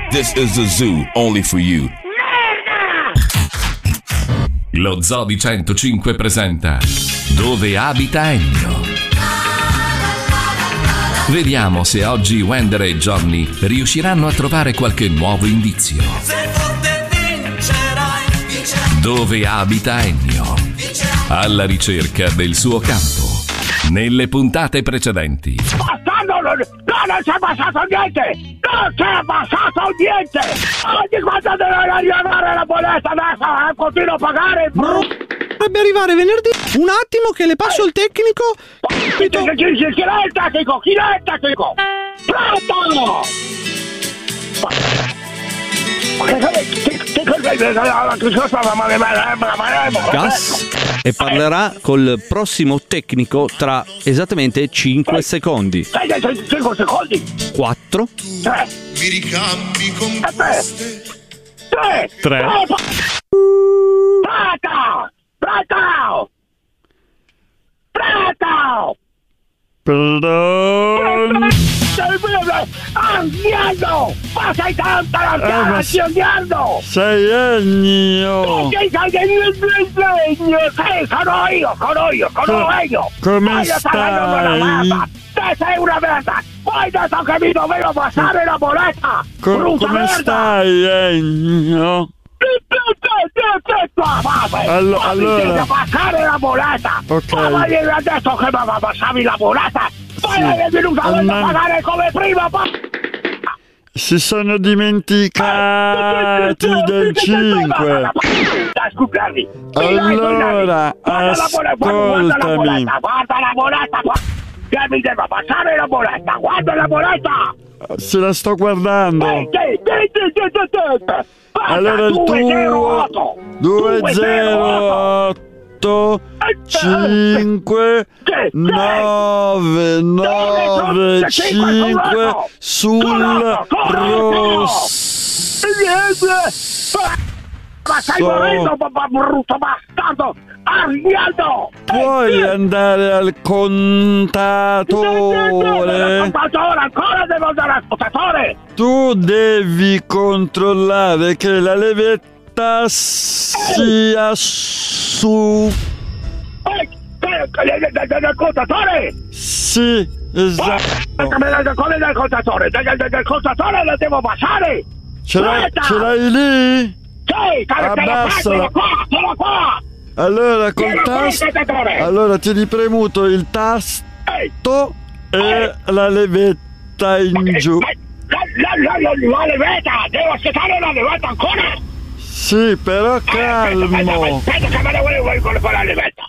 This is the zoo, only for you. Lo Zoo di 105 presenta Dove abita Ennio? Vediamo se oggi Wender e Johnny riusciranno a trovare qualche nuovo indizio. Dove abita Ennio? Alla ricerca del suo campo. Nelle puntate precedenti. Bastardo, non c'è passato niente! Non c'è passato niente! Ogni quanto deve arrivare la bolletta adesso, continuo a pagare! Dovrebbe arrivare venerdì. Un attimo che le passo il tecnico. Chi è il tecnico? Chi è il tecnico? Pronto! Gas e parlerà col prossimo tecnico tra esattamente 5 secondi. 5 secondi? 4 3 Mi ricambi con queste 3 Pronto! Pronto! Pronto! Perdón. Andiando! Ma sei tanta la stia andiando! Sei Ennio. Sei sono io! Come stai? Te sei una merda! Poi adesso che mi dovevo passare la bolletta! Brutta Come merda! stai Ennio? Allora devi passare la bolletta! Ok. Ma avevi detto che mi passavi la bolletta! Poi eri venuto a pagare come prima! Si sono dimenticati del 5. Scusami! Allora, ascoltami. Guarda la bolletta! Che mi deve passare la bolletta! Guarda la bolletta! Se la sto guardando. Allora il tuo 208 5 9 9 5 sul rosso. Ma stai morendo, brutto bastardo! Arnaldo! Puoi andare al contatore? Ancora devo andare al contatore! Tu devi controllare che la levetta sia su. Del contatore? Sì, esatto. Come del contatore? Del contatore la devo passare! Ce l'hai lì? Sì, Abbassala. te la qua! Allora col tasto. Allora tieni premuto il tasto e la levetta in giù. La levetta! Devo aspettare la levetta ancora! Sì, però calmo. Aspetta che me ne volevo con la levetta!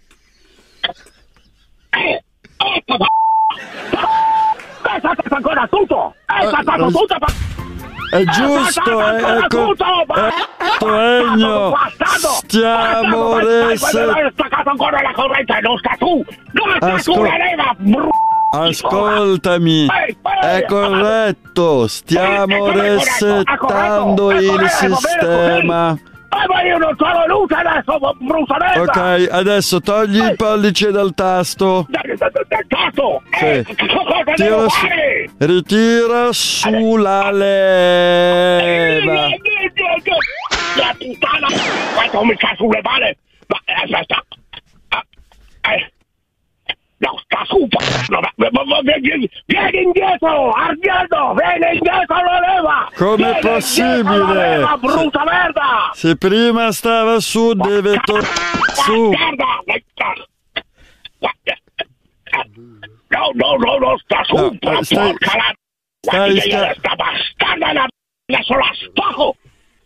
È stato ancora tutto! È stato tutto! È giusto, ecco, Ennio, stiamo Hai staccato ancora la corrente, non sta tu! Non sta tu la leva, ascoltami, è corretto, stiamo resettando il sistema. Ma io non sono luce adesso, brutta merda! Ok, adesso togli il pollice dal tasto. Del tasto? Sì. Cosa devo fare? Ritira su la leva. La puttana! Quanto mi sta sulle balle! Ma aspetta! No, sta su! Vieni indietro! Arnaldo! Vieni indietro la leva! Com'è possibile? La leva, brutta merda! Se prima stava su, deve su. No, sta su! No, Porca la... Sta bastarda! Adesso la spacco!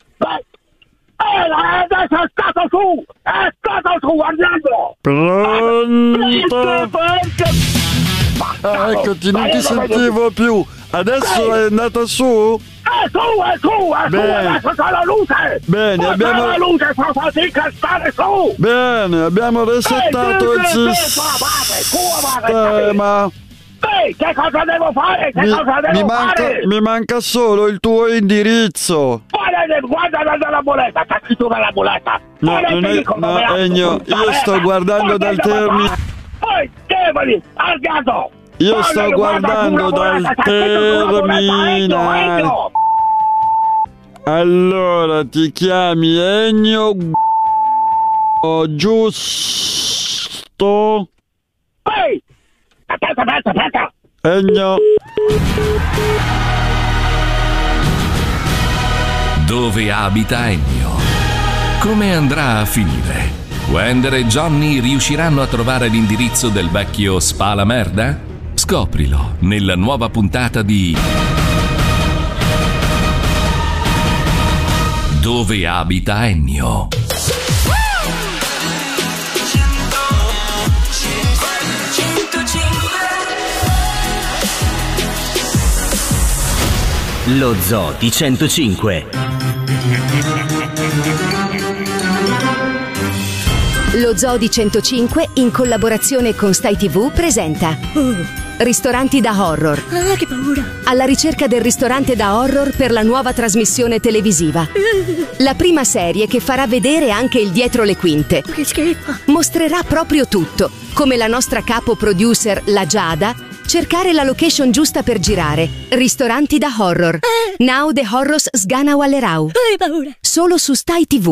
Adesso è stato su! È stato su, Arnaldo! Pronto? Eccoti, non ti sentivo più. Adesso è andata su? È su! Adesso c'è la luce! Bene, abbiamo... la luce, fa fatica a stare su! Bene, abbiamo resettato il sistema. Che cosa devo fare? Mi manca solo il tuo indirizzo. Guarda la bolletta, sta scritto nella bolletta. No, non è... No, Ennio, io sto guardando dal terminale. Poi, Devoli, Argado! Io sto guardando dal terminale. Allora ti chiami Ennio, giusto? Ehi! Aspetta! Ennio. Dove abita Ennio? Come andrà a finire? Wender e Johnny riusciranno a trovare l'indirizzo del vecchio Spala Merda? Scoprilo nella nuova puntata di Dove abita Ennio? Lo Zoo di 105. Lo Zoo di 105, in collaborazione con Stai TV, presenta Ristoranti da horror. Ah, che paura! Alla ricerca del ristorante da horror per la nuova trasmissione televisiva. La prima serie che farà vedere anche il dietro le quinte. Che schifo! Mostrerà proprio tutto, come la nostra capo producer, la Giada, cercare la location giusta per girare. Ristoranti da horror. Now the horrors sgana wallerau. Che paura! Solo su Stai TV.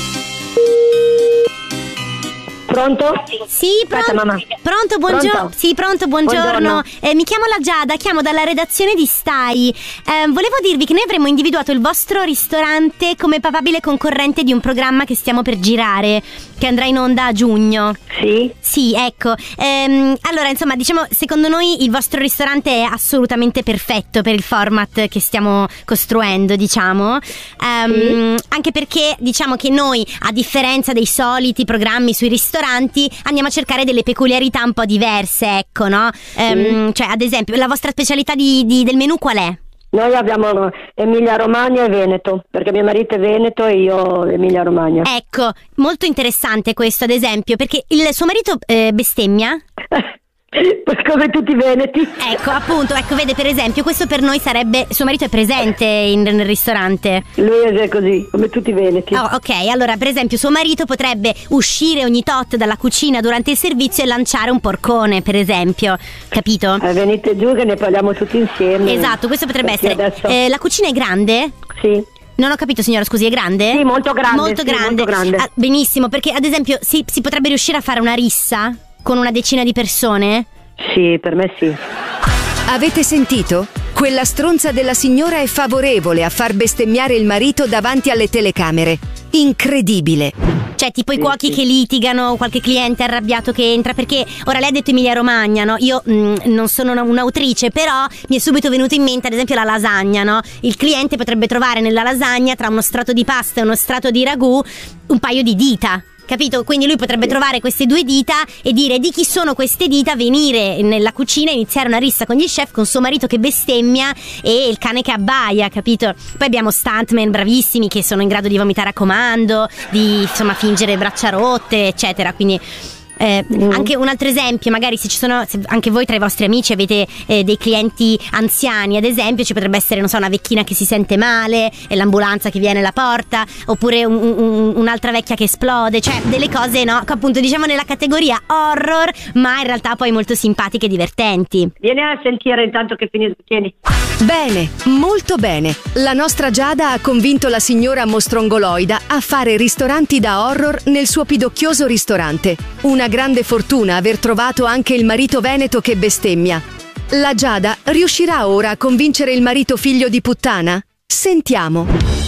Pronto? Sì, Aspetta, mamma. Pronto, buongiorno. Pronto? Sì, pronto, buongiorno. Mi chiamo la Giada, chiamo dalla redazione di Stai. Volevo dirvi che noi avremmo individuato il vostro ristorante come papabile concorrente di un programma che stiamo per girare, che andrà in onda a giugno. Sì? Sì, ecco. Allora, insomma, diciamo, secondo noi il vostro ristorante è assolutamente perfetto per il format che stiamo costruendo, diciamo. Anche perché, diciamo che noi, a differenza dei soliti programmi sui ristoranti, andiamo a cercare delle peculiarità un po' diverse, ecco, no? Cioè, ad esempio, la vostra specialità del menù qual è? Noi abbiamo Emilia Romagna e Veneto, perché mio marito è Veneto e io Emilia Romagna. Ecco, molto interessante questo, ad esempio, perché il suo marito bestemmia? Come tutti i veneti. Ecco, appunto, ecco, vede, per esempio, questo per noi sarebbe, suo marito è presente nel ristorante. Lui è così, come tutti i veneti. Oh, ok, allora, per esempio, suo marito potrebbe uscire ogni tot dalla cucina durante il servizio e lanciare un porcone, per esempio, capito? Venite giù che ne parliamo tutti insieme. Esatto, questo potrebbe Perché essere. adesso... La cucina è grande? Sì. Non ho capito, signora, scusi, è grande? Sì, molto grande. Molto sì, grande. molto grande. Ah, benissimo, perché ad esempio si potrebbe riuscire a fare una rissa con una decina di persone? Sì, per me sì. Avete sentito? Quella stronza della signora è favorevole a far bestemmiare il marito davanti alle telecamere. Incredibile. Cioè, tipo i cuochi che litigano, qualche cliente arrabbiato che entra, perché ora lei ha detto Emilia Romagna, no? Io non sono un'autrice, però mi è subito venuto in mente, ad esempio, la lasagna, no? Il cliente potrebbe trovare nella lasagna, tra uno strato di pasta e uno strato di ragù, un paio di dita. Capito? Quindi lui potrebbe trovare queste due dita e dire di chi sono queste dita, venire nella cucina e iniziare una rissa con gli chef, con suo marito che bestemmia e il cane che abbaia, capito? Poi abbiamo stuntman bravissimi che sono in grado di vomitare a comando, di insomma fingere braccia rotte, eccetera. Quindi anche un altro esempio, magari se anche voi tra i vostri amici avete dei clienti anziani, ad esempio, ci potrebbe essere, non so, una vecchina che si sente male e l'ambulanza che viene alla porta, oppure un'altra vecchia che esplode, cioè delle cose, no, appunto, diciamo nella categoria horror, ma in realtà poi molto simpatiche e divertenti. Vieni a sentire intanto che finisco, tieni. Bene, molto bene. La nostra Giada ha convinto la signora mostrongoloida a fare ristoranti da horror nel suo pidocchioso ristorante. Una grande fortuna aver trovato anche il marito veneto che bestemmia. La Giada riuscirà ora a convincere il marito figlio di puttana? Sentiamo.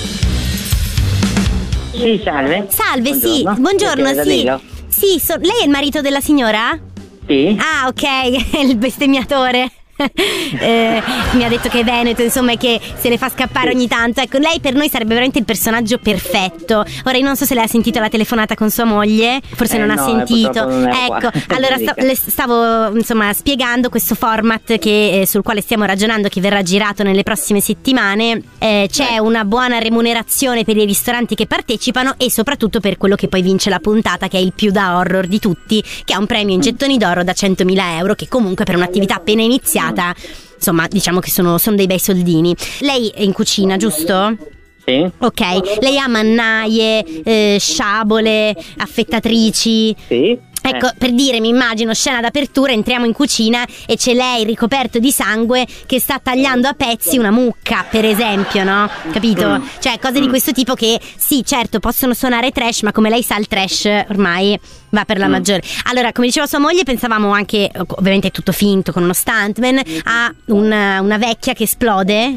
Sì, salve. Salve, Buongiorno. sì, buongiorno, Piacere, sì. dica. Sì, lei è il marito della signora? Sì. Ah, ok, il bestemmiatore. Mi ha detto che è veneto, insomma, e che se le fa scappare ogni tanto. Ecco, lei per noi sarebbe veramente il personaggio perfetto. Ora, io non so se lei ha sentito la telefonata con sua moglie, forse non ha sentito. Non ecco, allora le stavo insomma spiegando questo format che, sul quale stiamo ragionando, che verrà girato nelle prossime settimane. C'è una buona remunerazione per i ristoranti che partecipano e soprattutto per quello che poi vince la puntata, che è il più da horror di tutti, che ha un premio in gettoni d'oro da 100.000 euro, che comunque per un'attività appena iniziata, insomma, diciamo che sono dei bei soldini. Lei è in cucina, giusto? Sì. Ok, lei ha mannaie, sciabole, affettatrici. Sì. Ecco, per dire, mi immagino scena d'apertura, entriamo in cucina e c'è lei ricoperto di sangue che sta tagliando a pezzi una mucca, per esempio, no? Capito? Cioè cose di questo tipo che sì, certo, possono suonare trash, ma come lei sa il trash ormai va per la maggiore. Allora, come diceva sua moglie, pensavamo anche, ovviamente è tutto finto, con uno stuntman, a una vecchia che esplode,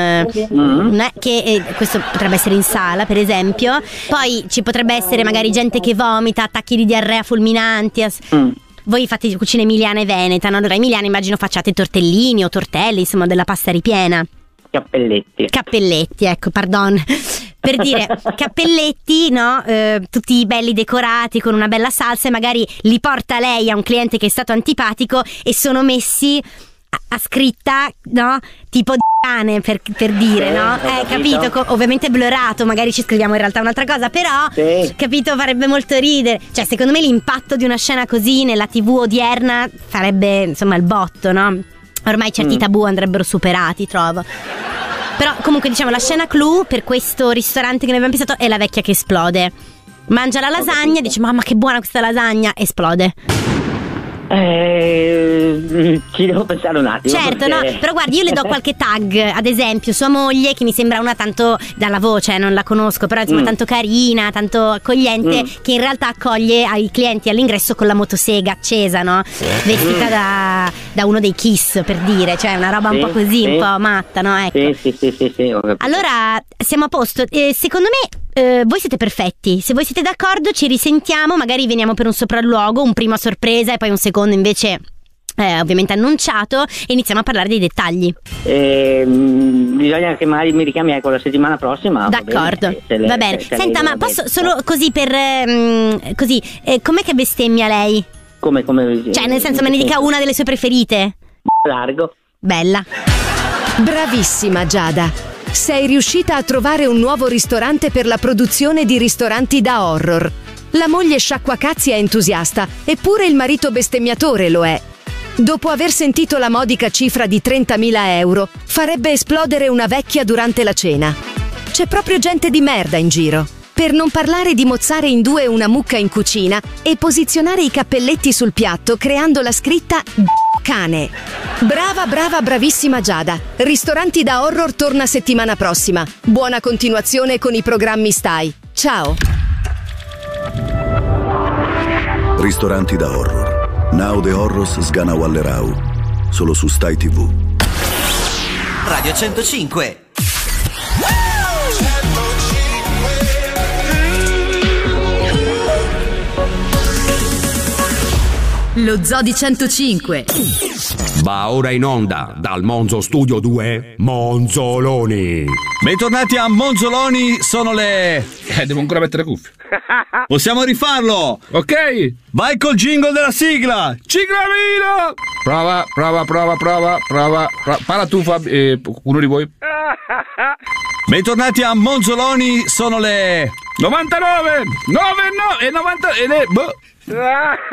questo potrebbe essere in sala, per esempio. Poi ci potrebbe essere magari gente che vomita, attacchi di diarrea fulminanti. Voi fate cucina emiliana e veneta, no? Allora emiliana immagino facciate tortellini o tortelli, insomma della pasta ripiena. Cappelletti, ecco, pardon. Per dire, cappelletti, no? Tutti belli decorati con una bella salsa, e magari li porta lei a un cliente che è stato antipatico e sono messi a scritta, no? Tipo di cane, per dire, no? Capito? Ovviamente blurrato, magari ci scriviamo in realtà un'altra cosa, però capito, farebbe molto ridere. Cioè, secondo me l'impatto di una scena così nella TV odierna farebbe, insomma, il botto, no? Ormai certi tabù andrebbero superati, trovo. Però comunque diciamo la scena clou per questo ristorante che noi abbiamo pensato è la vecchia che esplode. Mangia la lasagna, dice mamma che buona questa lasagna, esplode. Ci devo pensare un attimo. Certo, no, però guardi, io le do qualche tag, ad esempio sua moglie, che mi sembra una tanto, dalla voce non la conosco, però insomma tanto carina, tanto accogliente, che in realtà accoglie ai clienti all'ingresso con la motosega accesa, no? Vestita da uno dei Kiss, per dire, cioè una roba un po' così, un po' matta, no? Ecco. Sì, allora siamo a posto. Secondo me voi siete perfetti. Se voi siete d'accordo ci risentiamo, magari veniamo per un sopralluogo, un primo a sorpresa e poi un secondo invece ovviamente annunciato, e iniziamo a parlare dei dettagli. Bisogna che magari mi richiami la settimana prossima. D'accordo, va bene. Senta, ma posso solo così per così, com'è che bestemmia lei? Come? Cioè nel senso, me ne dica una delle sue preferite. Largo. Bella. Bravissima Giada. Sei riuscita a trovare un nuovo ristorante per la produzione di ristoranti da horror. La moglie sciacquacazzi è entusiasta, eppure il marito bestemmiatore lo è. Dopo aver sentito la modica cifra di 30.000 euro, farebbe esplodere una vecchia durante la cena. C'è proprio gente di merda in giro. Per non parlare di mozzare in due una mucca in cucina e posizionare i cappelletti sul piatto creando la scritta cane. Bravissima Giada. Ristoranti da horror torna settimana prossima. Buona continuazione con i programmi Stai. Ciao. Ristoranti da horror. Now the horrors sgana wallerau. Solo su Stai TV. Radio 105. Lo Zoo di 105. Va ora in onda dal Monzo Studio 2 Monzoloni. Bentornati a Monzoloni, sono le... devo ancora mettere cuffie. Possiamo rifarlo? Ok. Vai col jingle della sigla. Ciclamino. Prova. Parla tu, uno di voi. Bentornati a Monzoloni, sono le... 99 99 e 90 e le...